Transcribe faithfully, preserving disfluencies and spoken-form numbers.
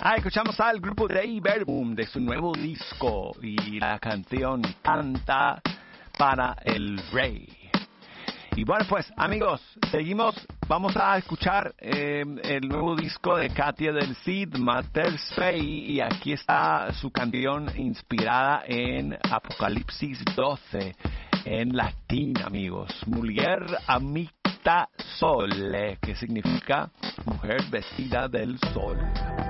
Ah, escuchamos al grupo de Verbum de su nuevo disco y la canción Canta para el Rey. Y bueno, pues amigos, seguimos, vamos a escuchar eh, el nuevo disco de Katia del Cid, Mater Spei, y aquí está su canción inspirada en Apocalipsis doce, en latín, amigos. Mujer amicta sole, que significa mujer vestida del sol.